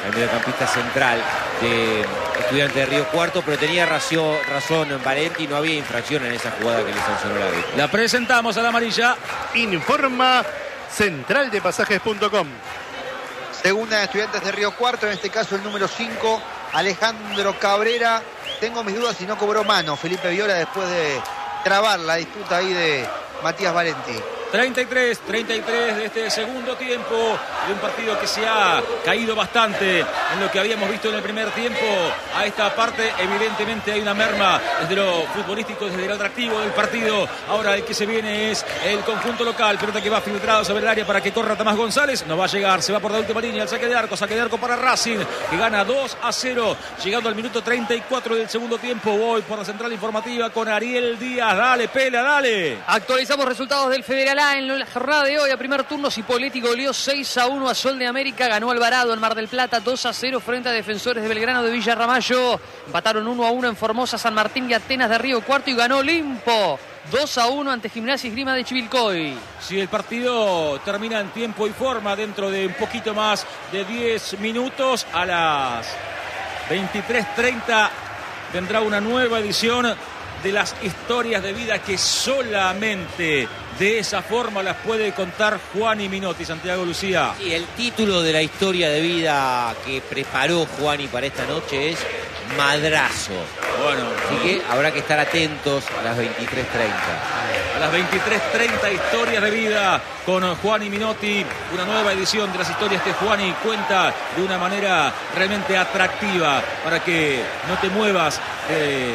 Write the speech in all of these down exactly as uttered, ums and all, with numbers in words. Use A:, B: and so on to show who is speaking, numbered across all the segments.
A: el mediocampista central de Estudiantes de Río Cuarto, pero tenía razón, razón Valenti, no había infracción en esa jugada que le sancionó el árbitro.
B: La presentamos a la amarilla.
C: Informa central de pasajes punto com.
D: Segunda de Estudiantes de Río Cuarto, en este caso el número cinco, Alejandro Cabrera. Tengo mis dudas si no cobró mano Felipe Viola después de trabar la disputa ahí de Matías Valenti.
B: treinta y tres, treinta y tres de este segundo tiempo, de un partido que se ha caído bastante en lo que habíamos visto en el primer tiempo. A esta parte evidentemente hay una merma desde lo futbolístico, desde el atractivo del partido. Ahora el que se viene es el conjunto local, pelota que va filtrado sobre el área para que corra Tomás González, no va a llegar, se va por la última línea, el saque de arco, saque de arco para Racing, que gana dos a cero, llegando al minuto treinta y cuatro del segundo tiempo. Voy por la central informativa con Ariel Díaz, dale Pela, dale.
E: Actualizamos resultados del Federal A en la jornada de hoy. A primer turno, Cipolletti goleó seis a uno a Sol de América. Ganó Alvarado en Mar del Plata dos a cero frente a Defensores de Belgrano de Villa Ramallo. Empataron uno a uno en Formosa, San Martín y Atenas de Río Cuarto. Y ganó Olimpo dos a uno ante Gimnasia y Esgrima de Chivilcoy.
B: Si el partido termina en tiempo y forma dentro de un poquito más de diez minutos, a las veintitrés treinta vendrá una nueva edición de las historias de vida que solamente de esa forma las puede contar Juani Minotti. Santiago Lucía.
A: Sí, el título de la historia de vida que preparó Juani para esta noche es Madrazo.
B: Bueno,
A: así que habrá que estar atentos a las veintitrés treinta.
B: A las veintitrés treinta, historias de vida con Juani Minotti. Una nueva edición de las historias que Juani cuenta de una manera realmente atractiva para que no te muevas eh,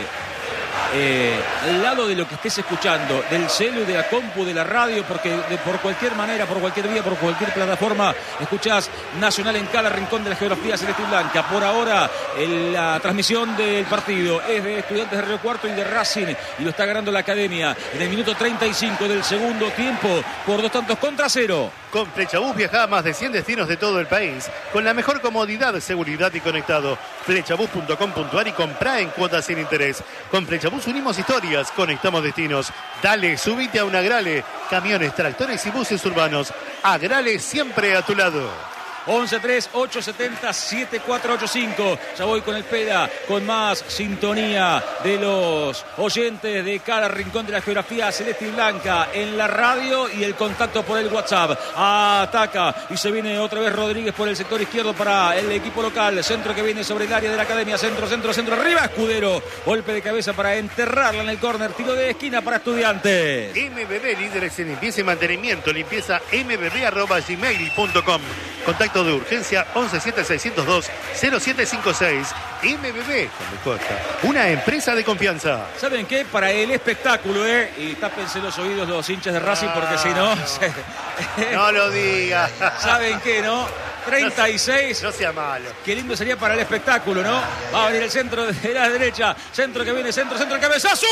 B: Eh, al lado de lo que estés escuchando, del celu, de la compu, de la radio, porque de, por cualquier manera, por cualquier vía, por cualquier plataforma, escuchás Nacional en cada rincón de la geografía celeste y blanca. Por ahora, el, la transmisión del partido es de Estudiantes de Río Cuarto y de Racing, y lo está ganando la Academia en el minuto treinta y cinco del segundo tiempo por dos tantos contra cero.
C: Con Flechabús viaja a más de cien destinos de todo el país, con la mejor comodidad, seguridad y conectado. Flechabús punto com punto ar y comprá en cuotas sin interés. Con Flechabús unimos historias, conectamos destinos. Dale, subite a un Agrale. Camiones, tractores y buses urbanos. Agrale siempre a tu lado.
B: once tres ocho siete cero siete cuatro ocho cinco. Ya voy con el Peda, con más sintonía de los oyentes de cada rincón de la geografía celeste y blanca en la radio y el contacto por el WhatsApp. Ataca y se viene otra vez Rodríguez por el sector izquierdo para el equipo local. Centro que viene sobre el área de la Academia. Centro, centro, centro. Arriba Escudero. Golpe de cabeza para enterrarla en el córner. Tiro de esquina para Estudiantes.
C: M B B, líderes en limpieza y mantenimiento. Limpieza m b b arroba gmail punto com. Contacto de urgencia once siete seiscientos dos cero siete cinco seis. M B B, una empresa de confianza.
B: ¿Saben qué? Para el espectáculo, ¿eh? Y tápense los oídos los hinchas de Racing, porque
C: ah,
B: si no...
C: No,
B: se...
C: no lo diga.
B: ¿Saben qué, no? treinta y seis.
C: No sea malo.
B: Qué lindo sería para el espectáculo, ¿no? Va a venir el centro de la derecha. Centro que viene, centro, centro, el cabezazo.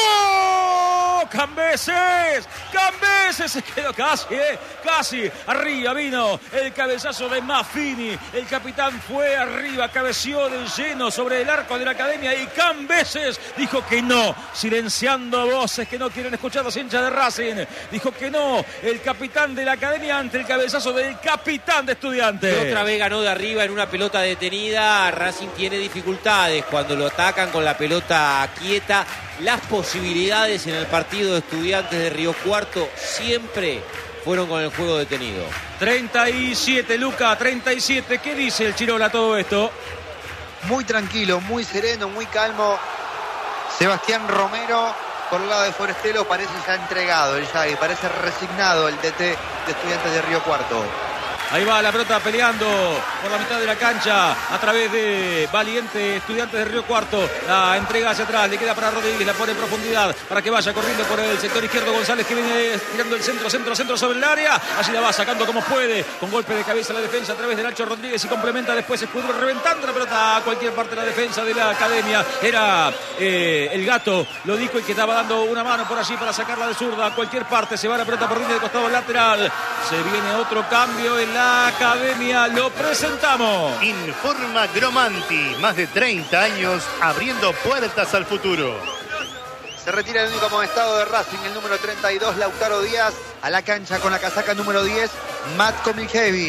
B: Cambeses. Cambeses se quedó casi, ¿eh? Casi. Arriba vino el cabezazo de Maffini. El capitán fue arriba, cabeció de lleno sobre el arco de la Academia y Cambeses dijo que no. Silenciando voces que no quieren escuchar los hinchas de Racing. Dijo que no. El capitán de la Academia ante el cabezazo del capitán de Estudiantes.
A: Otra vez ganó de arriba en una pelota detenida. Racing tiene dificultades cuando lo atacan con la pelota quieta. Las posibilidades en el partido de Estudiantes de Río Cuarto siempre fueron con el juego detenido.
B: treinta y siete, Luca, treinta y siete. ¿Qué dice el Chirola todo esto?
D: Muy tranquilo, muy sereno, muy calmo. Sebastián Romero por el lado de Forestelo parece ya entregado, el Yagui, parece resignado el D T de Estudiantes de Río Cuarto.
B: Ahí va la pelota peleando por la mitad de la cancha a través de Valiente Estudiantes de Río Cuarto. La entrega hacia atrás, le queda para Rodríguez, la pone en profundidad para que vaya corriendo por el sector izquierdo. González que viene tirando el centro, centro, centro sobre el área. Allí la va sacando como puede, con golpe de cabeza la defensa a través de Nacho Rodríguez y complementa después Escudero reventando la pelota a cualquier parte de la defensa de la Academia. Era eh, el Gato, lo dijo, y que estaba dando una mano por allí para sacarla de zurda a cualquier parte. Se va la pelota por línea de costado lateral. Se viene otro cambio en la Academia, lo presentamos.
C: Informa Gromanti, más de treinta años abriendo puertas al futuro.
D: Se retira el único amonestado de Racing, el número treinta y dos, Lautaro Díaz, a la cancha con la casaca número diez, Matko Miljevic.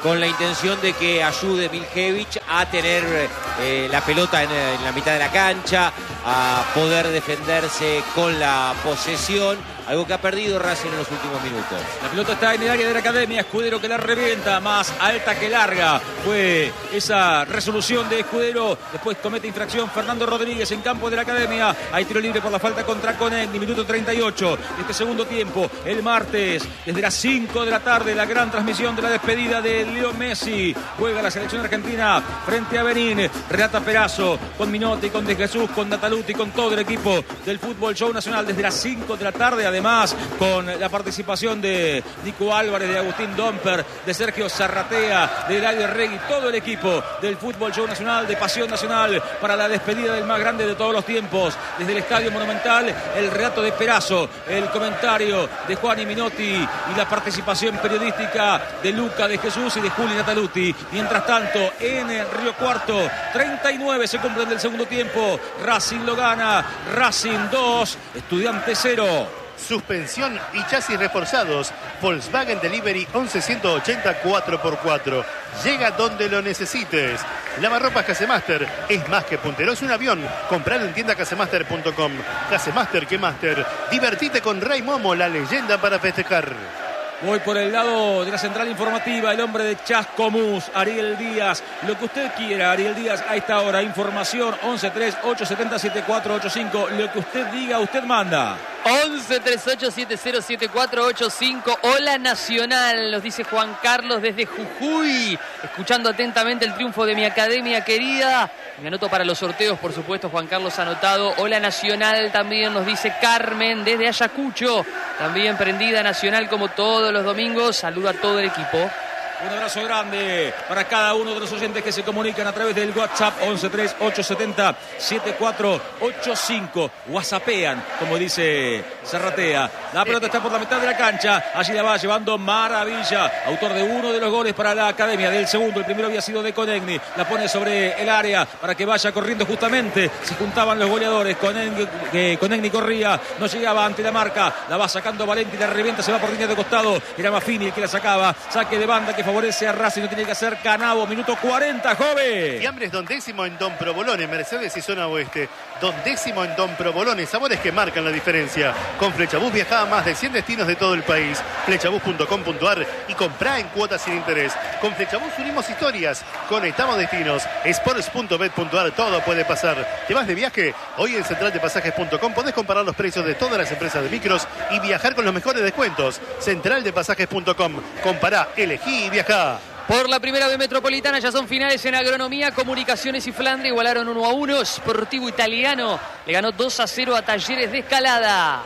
A: con la intención de que ayude Miljevic a tener eh, la pelota en, en la mitad de la cancha, a poder defenderse con la posesión, algo que ha perdido Racing en los últimos minutos.
B: La pelota está en el área de la Academia, Escudero que la revienta, más alta que larga. Fue esa resolución de Escudero, después comete infracción Fernando Rodríguez en campo de la Academia. Hay tiro libre por la falta contra Conegni, minuto treinta y ocho de este segundo tiempo. El martes, desde las cinco de la tarde, la gran transmisión de la despedida de Leo Messi. Juega la selección argentina frente a Benín. Relata Perazo, con Minotti, con De Jesús, con Nataluti, con todo el equipo del Fútbol Show Nacional desde las cinco de la tarde. Además, con la participación de Nico Álvarez, de Agustín Domper, de Sergio Zarratea, de Eladio Regui, todo el equipo del Fútbol Show Nacional, de Pasión Nacional, para la despedida del más grande de todos los tiempos. Desde el Estadio Monumental, el relato de Perazo, el comentario de Juan Minotti y la participación periodística de Luca De Jesús y de Juli Nataluti. Mientras tanto, en Río Cuarto, treinta y nueve se cumplen del segundo tiempo. Racing lo gana, Racing dos, Estudiantes cero.
C: Suspensión y chasis reforzados. Volkswagen Delivery once ciento ochenta cuatro por cuatro. Llega donde lo necesites. Lavarropas Casemaster es más que puntero, es un avión. Compralo en tienda casemaster punto com. Casemaster, que Master. Divertite con Ray Momo, la leyenda para festejar.
B: Voy por el lado de la central informativa, el hombre de Chascomús, Ariel Díaz. Lo que usted quiera, Ariel Díaz, a esta hora. Información once tres ocho siete cero siete cuatro ocho cinco. Lo que usted diga, usted manda.
E: once tres ocho siete cero siete cuatro ocho cinco. Hola Nacional, nos dice Juan Carlos desde Jujuy, escuchando atentamente el triunfo de mi academia querida. Me anoto para los sorteos, por supuesto. Juan Carlos anotado. Hola Nacional también, nos dice Carmen desde Ayacucho, también prendida Nacional como todos los domingos. Saludo a todo el equipo.
B: Un abrazo grande para cada uno de los oyentes que se comunican a través del WhatsApp once tres ocho siete cero siete cuatro ocho cinco. Whatsappean, como dice Zarratea. La pelota está por la mitad de la cancha. Allí la va llevando Maravilla, autor de uno de los goles para la Academia. Del segundo, el primero había sido de Conegni. La pone sobre el área para que vaya corriendo justamente. Se juntaban los goleadores. Conegni, eh, Conegni corría, no llegaba ante la marca. La va sacando Valenti, la revienta, se va por línea de costado. Era Maffini el que la sacaba. Saque de banda que favorece a Racing, no tiene que hacer Canavo. Minuto cuarenta, joven.
C: Fiambres Don Décimo en Don Provolone, Mercedes y zona oeste. Don Décimo en Don Provolone, sabores que marcan la diferencia. Con Flechabús viaja a más de cien destinos de todo el país. Flechabús punto com punto ar y comprá en cuotas sin interés. Con Flechabús unimos historias, conectamos destinos. Sports punto bet punto ar, todo puede pasar. ¿Te vas de viaje? Hoy en central de pasajes punto com podés comparar los precios de todas las empresas de micros y viajar con los mejores descuentos. central de pasajes punto com. Compará, elegí y viajá.
E: Por la primera B metropolitana ya son finales en agronomía, comunicaciones y Flandre igualaron uno a uno. Sportivo Italiano le ganó dos a cero a Talleres de Escalada.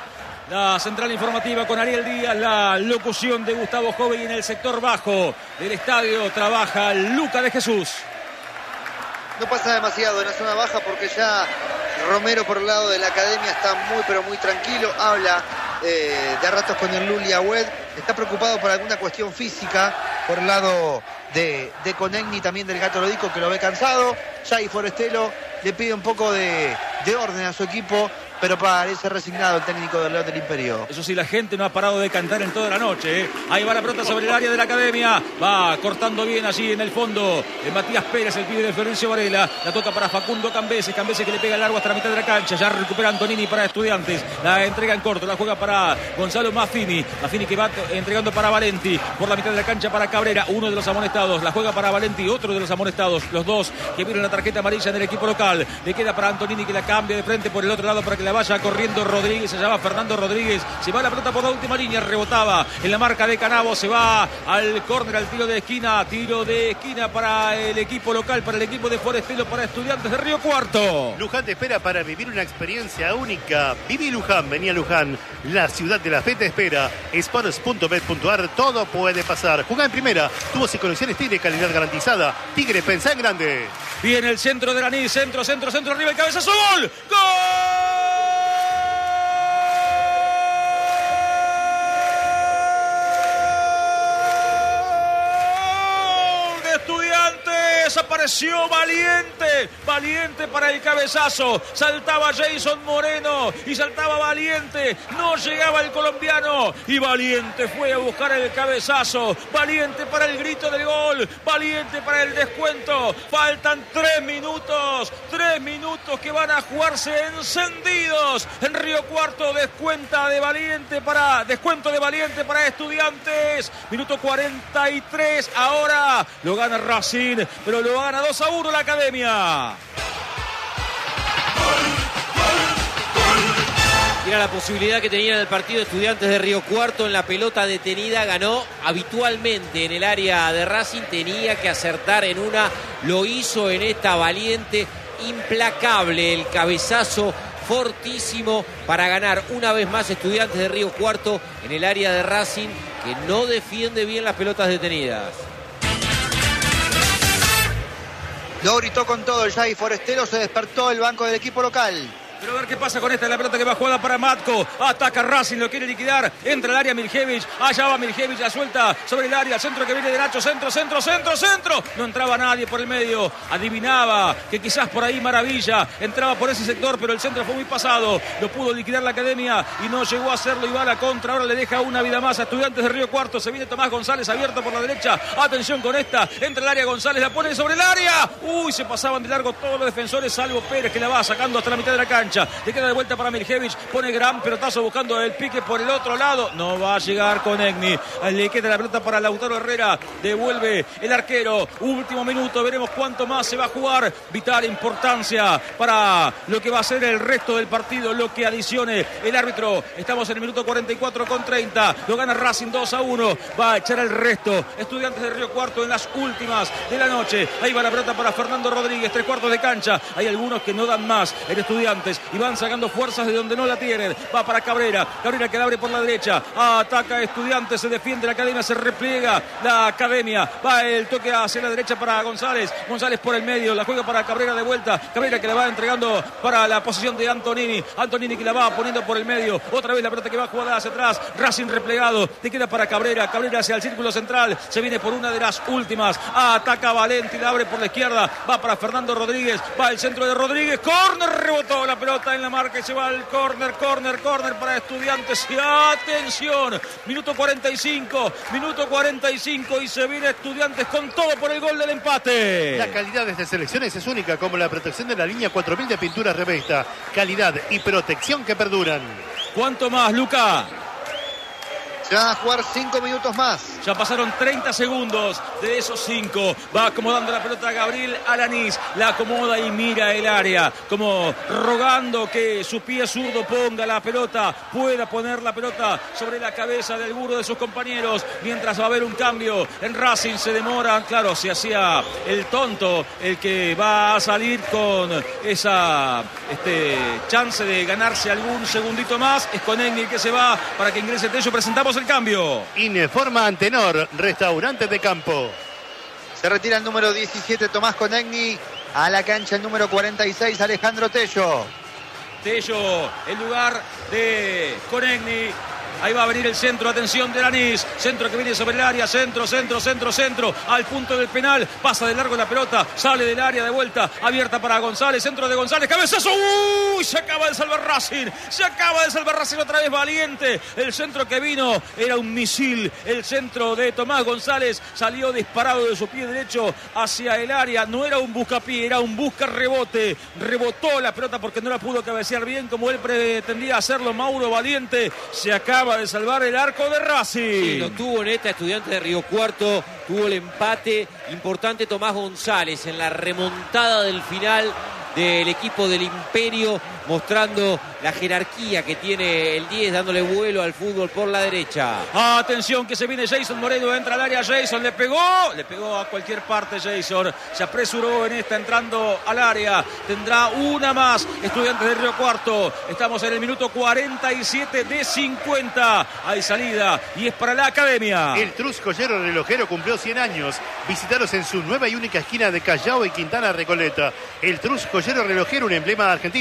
B: La central informativa con Ariel Díaz, la locución de Gustavo Jove, y en el sector bajo del estadio trabaja Luca De Jesús.
D: No pasa demasiado en la zona baja porque ya Romero por el lado de la Academia está muy pero muy tranquilo. Habla eh, de a ratos con el Luli Agüed. Está preocupado por alguna cuestión física por el lado de, de Conegni, también del Gato Lodico, que lo ve cansado. Jai Forestelo le pide un poco de, de orden a su equipo, pero parece resignado el técnico del León del Imperio.
B: Eso sí, la gente no ha parado de cantar en toda la noche, ¿eh? Ahí va la pelota sobre el área de la Academia. Va cortando bien allí en el fondo de Matías Pérez, el pibe de Florencio Varela. La toca para Facundo Cambese. Cambese que le pega el largo hasta la mitad de la cancha. Ya recupera Antonini para Estudiantes. La entrega en corto. La juega para Gonzalo Maffini. Maffini que va entregando para Valenti. Por la mitad de la cancha para Cabrera. Uno de los amonestados. La juega para Valenti. Otro de los amonestados. Los dos que vieron la tarjeta amarilla en el equipo local. Le queda para Antonini que la cambia de frente por el otro lado para que la vaya corriendo Rodríguez. Se llama Fernando Rodríguez. Se va la pelota por la última línea. Rebotaba en la marca de Canavo. Se va al córner, al tiro de esquina. Tiro de esquina para el equipo local, para el equipo de Forestelo, para Estudiantes de Río Cuarto.
C: Luján te espera para vivir una experiencia única. Viví Luján, venía Luján. La ciudad de la fe te espera. Sports punto bet punto ar, todo puede pasar. Jugá en primera. Tubos y conexiones Tigre, calidad garantizada. Tigre, pensá en grande.
B: Viene el centro de Lanís. Centro, centro, centro, arriba el cabezazo. ¡Gol! ¡Gol! apareció Valiente, Valiente para el cabezazo, saltaba Jason Moreno y saltaba Valiente, no llegaba el colombiano y Valiente fue a buscar el cabezazo, Valiente para el grito del gol, Valiente para el descuento, faltan tres minutos, tres minutos que van a jugarse encendidos en Río Cuarto, descuenta de Valiente para, descuento de Valiente para Estudiantes, minuto cuarenta y tres, ahora lo gana Racing, pero lo gana dos a uno la Academia.
A: Era la posibilidad que tenía en el partido de Estudiantes de Río Cuarto en la pelota detenida, ganó habitualmente en el área de Racing, tenía que acertar en una, lo hizo en esta. Valiente, implacable el cabezazo fortísimo para ganar una vez más Estudiantes de Río Cuarto en el área de Racing, que no defiende bien las pelotas detenidas.
D: Lo gritó con todo el Xavi Forestero, se despertó el banco del equipo local.
B: Pero a ver qué pasa con esta, la pelota que va jugada para Matko, ataca Racing, lo quiere liquidar, entra al área Miljevich, allá va Miljevich, la suelta sobre el área, centro que viene de Nacho, centro, centro, centro, centro, no entraba nadie por el medio, adivinaba que quizás por ahí Maravilla entraba por ese sector, pero el centro fue muy pasado, lo pudo liquidar la Academia y no llegó a hacerlo y va a la contra, ahora le deja una vida más a Estudiantes de Río Cuarto, se viene Tomás González abierto por la derecha, atención con esta, entra al área González, la pone sobre el área, uy, se pasaban de largo todos los defensores, salvo Pérez que la va sacando hasta la mitad de la cancha. Le queda de vuelta para Miljevich, pone gran pelotazo buscando el pique por el otro lado, no va a llegar con Egni, le queda la pelota para Lautaro Herrera, devuelve el arquero, último minuto, veremos cuánto más se va a jugar, vital importancia para lo que va a ser el resto del partido, lo que adicione el árbitro, estamos en el minuto cuarenta y cuatro con treinta, lo gana Racing dos a uno, va a echar el resto, Estudiantes de Río Cuarto en las últimas de la noche, ahí va la pelota para Fernando Rodríguez, tres cuartos de cancha, hay algunos que no dan más en Estudiantes y van sacando fuerzas de donde no la tienen, va para Cabrera, Cabrera que la abre por la derecha, ataca a Estudiantes, se defiende la Academia, se repliega la Academia, va el toque hacia la derecha para González, González por el medio, la juega para Cabrera de vuelta, Cabrera que la va entregando para la posición de Antonini, Antonini que la va poniendo por el medio, otra vez la pelota que va jugada hacia atrás, Racing replegado, te queda para Cabrera, Cabrera hacia el círculo central, se viene por una de las últimas, ataca Valenti, la abre por la izquierda, va para Fernando Rodríguez, va el centro de Rodríguez, córner, rebotó la pelota en la marca y se va al córner, córner, córner para Estudiantes y atención, minuto cuarenta y cinco, minuto cuarenta y cinco y se viene Estudiantes con todo por el gol del empate.
C: La calidad de estas selecciones es única, como la protección de la línea cuatro mil de pinturas Revesta, calidad y protección que perduran.
B: ¿Cuánto más, Luca?
D: Se van a jugar cinco minutos más.
B: Ya pasaron treinta segundos de esos cinco. Va acomodando la pelota a Gabriel Alanís. La acomoda y mira el área. Como rogando que su pie zurdo ponga la pelota. Pueda poner la pelota sobre la cabeza de alguno de sus compañeros. Mientras va a haber un cambio. En Racing se demora. Claro, se hacía el tonto. El que va a salir con esa este, chance de ganarse algún segundito más. Es con Engel que se va para que ingrese Tello. Presentamos el cambio.
C: Ineforma Antenor, restaurante de campo.
D: Se retira el número diecisiete Tomás Conegni, a la cancha el número cuarenta y seis Alejandro Tello.
B: Tello, el lugar de Conegni. Ahí va a venir el centro, atención de Lanís, centro que viene sobre el área, centro, centro, centro, centro, al punto del penal, pasa de largo la pelota, sale del área de vuelta, abierta para González, centro de González, cabezazo, uy, se acaba de salvar Racing, se acaba de salvar Racing otra vez Valiente, el centro que vino era un misil, el centro de Tomás González salió disparado de su pie derecho hacia el área, no era un buscapié, era un busca rebote, rebotó la pelota porque no la pudo cabecear bien como él pretendía hacerlo Mauro Valiente, se acaba de salvar el arco de Racing.
A: Sí, lo tuvo en esta Estudiante de Río Cuarto, tuvo el empate importante Tomás González en la remontada del final del equipo del Imperio, mostrando la jerarquía que tiene el diez, dándole vuelo al fútbol por la derecha.
B: Atención que se viene Jason Moreno, entra al área Jason, le pegó, le pegó a cualquier parte Jason, se apresuró en esta entrando al área, tendrá una más Estudiantes de Río Cuarto, estamos en el minuto cuarenta y siete de cincuenta, hay salida y es para la Academia.
C: El Trus Joyero Relojero cumplió cien años, visitaros en su nueva y única esquina de Callao y Quintana Recoleta. El Trus Joyero Relojero, un emblema argentino,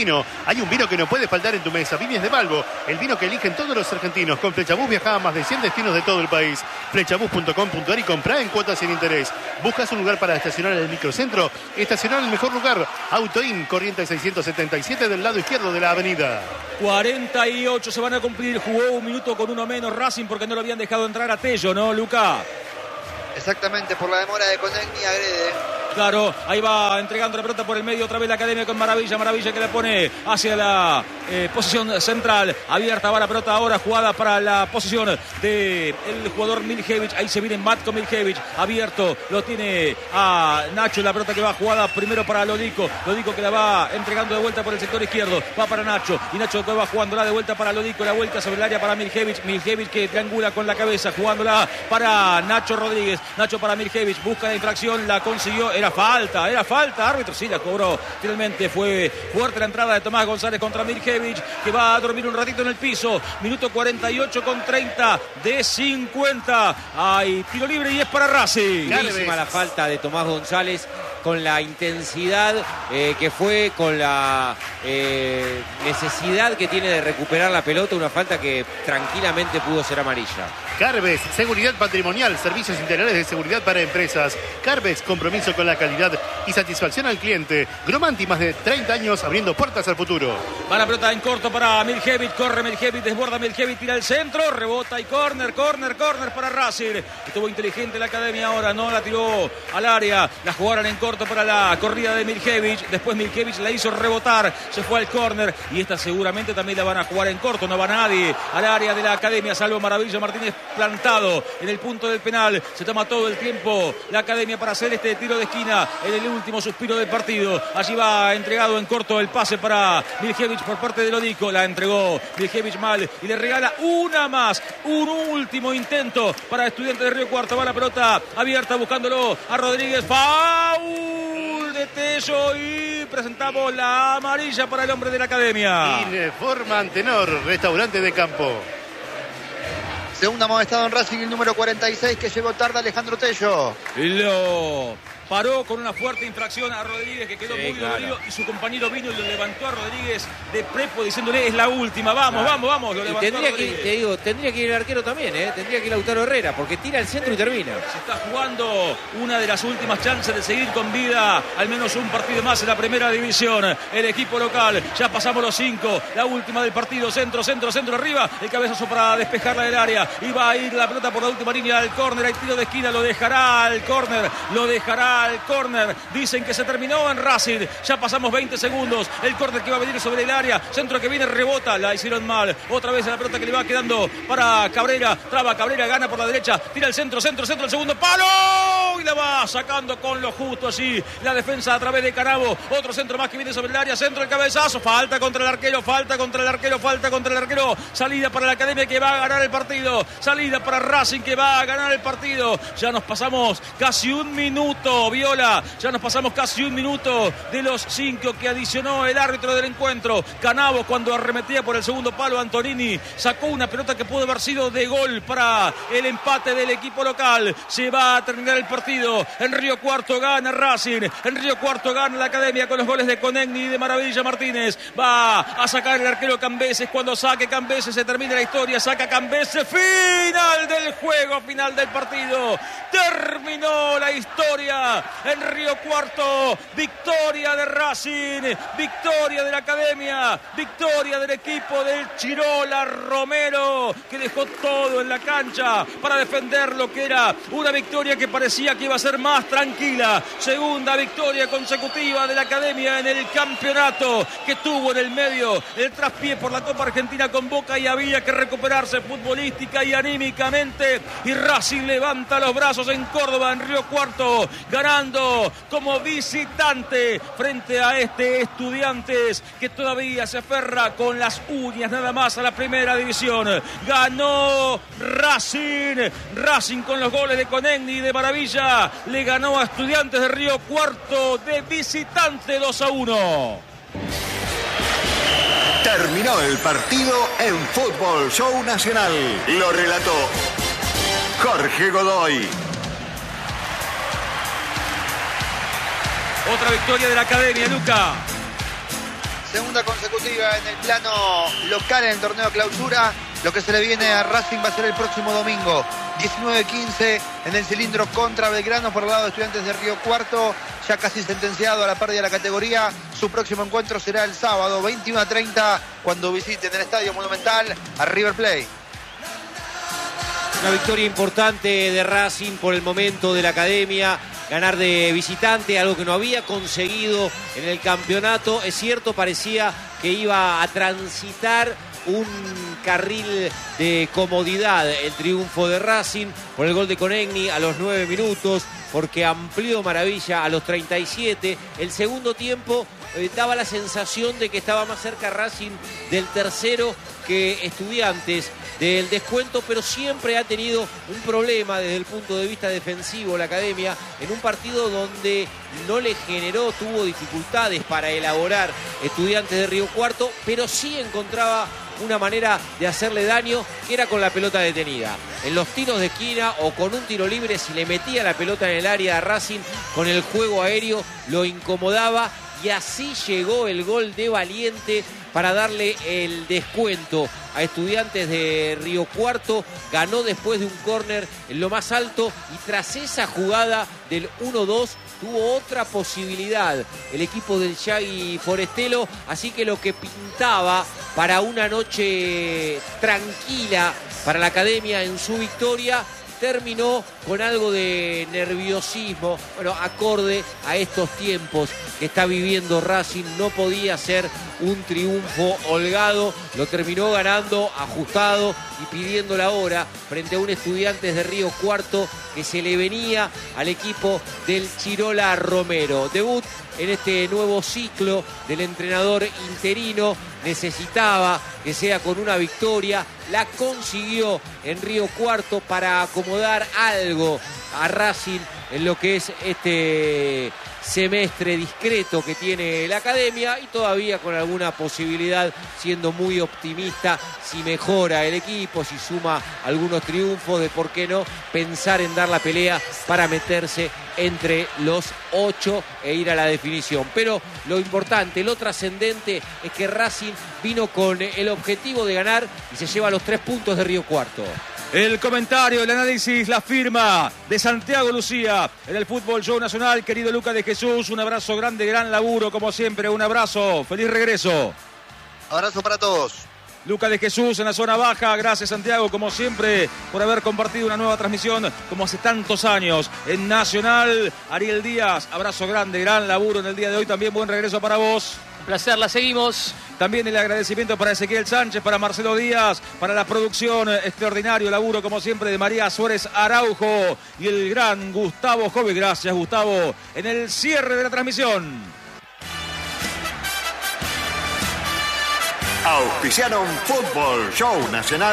C: Hay un vino que no puede faltar en tu mesa. Viñes de Balbo, el vino que eligen todos los argentinos. Con Flechabús viajaba a más de cien destinos de todo el país. Flechabús punto com punto ar y comprá en cuotas sin interés. ¿Buscas un lugar para estacionar en el microcentro? Estacionar en el mejor lugar. Autoin, Corrientes seiscientos setenta y siete del lado izquierdo de la avenida.
B: cuarenta y ocho se van a cumplir. Jugó un minuto con uno menos Racing porque no lo habían dejado entrar a Tello, ¿no, Luca?
D: Exactamente, por la demora de Conegni agrede.
B: Claro, ahí va entregando la pelota por el medio, otra vez la Academia con Maravilla, Maravilla que la pone hacia la eh, posición central, abierta va la pelota ahora, jugada para la posición del jugador Miljevic, ahí se viene Matko Miljevic, abierto, lo tiene a Nacho, la pelota que va jugada primero para Lodico, Lodico que la va entregando de vuelta por el sector izquierdo, va para Nacho, y Nacho que va jugándola de vuelta para Lodico, la vuelta sobre el área para Miljevic, Miljevic que triangula con la cabeza, jugándola para Nacho Rodríguez, Nacho para Miljevic, busca la infracción, la consiguió, era falta, era falta, árbitro sí la cobró, finalmente fue fuerte la entrada de Tomás González contra Miljevic, que va a dormir un ratito en el piso, minuto cuarenta y ocho con treinta de cincuenta, hay tiro libre y es para Racing.
A: Clarísima la falta de Tomás González, con la intensidad eh, que fue, con la eh, necesidad que tiene de recuperar la pelota, una falta que tranquilamente pudo ser amarilla.
C: Carves, seguridad patrimonial, servicios integrales de seguridad para empresas. Carves, compromiso con la calidad y satisfacción al cliente. Gromanti, más de treinta años abriendo puertas al futuro.
B: Va la pelota en corto para Miljevic, corre Miljevic, desborda Miljevic, tira el centro, rebota y córner, córner, córner para Racing. Estuvo inteligente la Academia ahora, no la tiró al área, la jugaron en corto para la corrida de Miljevic, después Miljevic la hizo rebotar, se fue al córner y esta seguramente también la van a jugar en corto, no va nadie al área de la Academia, salvo Maravilla Martínez plantado en el punto del penal, se toma todo el tiempo la Academia para hacer este tiro de esquina en el último suspiro del partido, allí va entregado en corto el pase para Miljevic por parte de Lodico, la entregó Miljevic mal y le regala una más, un último intento para Estudiantes de Río Cuarto, va la pelota abierta buscándolo a Rodríguez, foul de Tello y presentamos la amarilla para el hombre de la Academia.
C: Informa Antenor, restaurante de campo.
D: Segunda amonestado en Racing el número cuarenta y seis que llegó tarde Alejandro Tello.
B: Lo paró con una fuerte infracción a Rodríguez que quedó
A: Sí,
B: muy
A: claro.
B: dolorido y su compañero vino y lo levantó a Rodríguez de prepo diciéndole es la última, vamos,
A: Claro.
B: vamos, vamos, lo
A: Y
B: levantó
A: tendría
B: a
A: que,
B: Rodríguez.
A: te digo, tendría que ir el arquero también, ¿eh? Tendría que ir Lautaro Herrera, porque tira el centro y termina.
B: Se está jugando una de las últimas chances de seguir con vida, al menos un partido más en la primera división. El equipo local, ya pasamos los cinco, la última del partido, centro, centro, centro arriba, el cabezazo para despejarla del área, y va a ir la pelota por la última línea al córner, hay tiro de esquina, lo dejará al córner, lo dejará al córner, dicen que se terminó en Racing, ya pasamos veinte segundos, el córner que va a venir sobre el área, centro que viene, rebota, la hicieron mal, otra vez la pelota que le va quedando para Cabrera, traba Cabrera, gana por la derecha, tira el centro, centro, centro, el segundo palo, y la va sacando con lo justo allí, la defensa a través de Canabo, otro centro más que viene sobre el área, centro, el cabezazo, falta contra el arquero, falta contra el arquero, falta contra el arquero, salida para la Academia que va a ganar el partido, salida para Racing que va a ganar el partido, ya nos pasamos casi un minuto, Viola, ya nos pasamos casi un minuto de los cinco que adicionó el árbitro del encuentro. Canabo, cuando arremetía por el segundo palo, Antonini sacó una pelota que pudo haber sido de gol para el empate del equipo local. Se va a terminar el partido. En Río Cuarto gana Racing, en Río Cuarto gana la Academia con los goles de Conegni y de Maravilla Martínez. Va a sacar el arquero Cambeses, cuando saque Cambeses se termina la historia, saca Cambeses, final del juego, final del partido, terminó la historia en Río Cuarto, victoria de Racing, victoria de la Academia, victoria del equipo del Chirola Romero, que dejó todo en la cancha para defender lo que era una victoria que parecía que iba a ser más tranquila, segunda victoria consecutiva de la Academia en el campeonato, que tuvo en el medio el traspié por la Copa Argentina con Boca y había que recuperarse futbolística y anímicamente, y Racing levanta los brazos en Córdoba, en Río Cuarto, ganando como visitante frente a este Estudiantes que todavía se aferra con las uñas nada más a la primera división. Ganó Racing, Racing con los goles de Conegni y de Maravilla, le ganó a Estudiantes de Río Cuarto de visitante dos a uno.
F: Terminó el partido en Fútbol Show Nacional. Lo relató Jorge Godoy.
B: Otra victoria de la Academia, Luca.
D: segunda consecutiva en el plano local en el torneo de clausura. Lo que se le viene a Racing va a ser el próximo domingo, diecinueve quince, en el cilindro contra Belgrano por el lado de Estudiantes de Río Cuarto, ya casi sentenciado a la pérdida de la categoría. Su próximo encuentro será el sábado, veintiuno a treinta, cuando visiten el Estadio Monumental a River Plate.
A: Una victoria importante de Racing por el momento de la academia. Ganar de visitante, algo que no había conseguido en el campeonato. Es cierto, parecía que iba a transitar un carril de comodidad el triunfo de Racing por el gol de Conegni a los nueve minutos, porque amplió Maravilla a los treinta y siete. El segundo tiempo eh, daba la sensación de que estaba más cerca Racing del tercero que Estudiantes del descuento, pero siempre ha tenido un problema desde el punto de vista defensivo la academia, en un partido donde no le generó, tuvo dificultades para elaborar Estudiantes de Río Cuarto, pero sí encontraba una manera de hacerle daño, que era con la pelota detenida. En los tiros de esquina o con un tiro libre, si le metía la pelota en el área a Racing, con el juego aéreo lo incomodaba, y así llegó el gol de Valiente para darle el descuento a Estudiantes de Río Cuarto. Ganó después de un córner en lo más alto, y tras esa jugada del uno dos tuvo otra posibilidad el equipo del Yagi Forestelo, así que lo que pintaba para una noche tranquila para la academia en su victoria terminó con algo de nerviosismo, bueno, acorde a estos tiempos que está viviendo Racing. No podía ser un triunfo holgado, lo terminó ganando ajustado y pidiendo la hora frente a un Estudiantes de Río Cuarto que se le venía al equipo del Chirola Romero. Debut en este nuevo ciclo del entrenador interino, necesitaba que sea con una victoria, la consiguió en Río Cuarto para acomodar algo a Racing en lo que es este semestre discreto que tiene la academia, y todavía con alguna posibilidad, siendo muy optimista, si mejora el equipo, si suma algunos triunfos, de por qué no pensar en dar la pelea para meterse entre los ocho e ir a la definición. Pero lo importante, lo trascendente, es que Racing vino con el objetivo de ganar y se lleva los tres puntos de Río Cuarto.
B: El comentario, el análisis, la firma de Santiago Lucía en el Fútbol Show Nacional. Querido Lucas de Jesús, un abrazo grande, gran laburo como siempre, un abrazo, feliz regreso.
D: Abrazo para todos.
B: Lucas de Jesús en la zona baja, gracias Santiago como siempre por haber compartido una nueva transmisión como hace tantos años en Nacional. Ariel Díaz, abrazo grande, gran laburo en el día de hoy, también buen regreso para vos.
E: Un placer, la seguimos.
B: También el agradecimiento para Ezequiel Sánchez, para Marcelo Díaz, para la producción, extraordinario laburo como siempre de María Suárez Araujo y el gran Gustavo Jove. Gracias Gustavo en el cierre de la transmisión.
F: Auspiciaron Fútbol Show Nacional.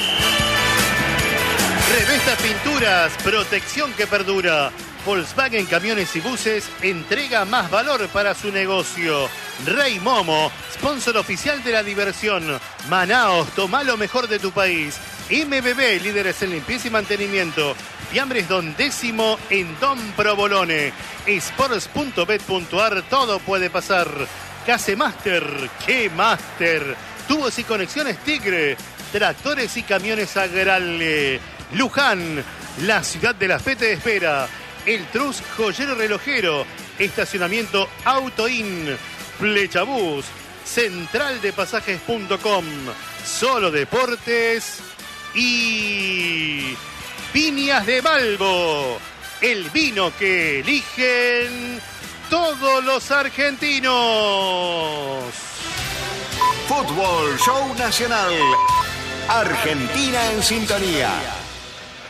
C: Revestas Pinturas, protección que perdura. Volkswagen Camiones y Buses entrega más valor para su negocio. Rey Momo, sponsor oficial de la diversión. Manaos, toma lo mejor de tu país. M B B, líderes en limpieza y mantenimiento. Fiambres Don Décimo en Don Provolone. Sports punto bet punto ar, todo puede pasar. Casemaster, ¡qué máster! Tubos y conexiones Tigre. Tractores y camiones Agrale. Luján, la ciudad de la fe te espera. El Trus Joyero Relojero, estacionamiento Autoin, Flechabús, central de pasajes punto com, Solo Deportes y Viñas de Balbo, el vino que eligen todos los argentinos.
F: Fútbol Show Nacional. Argentina en sintonía.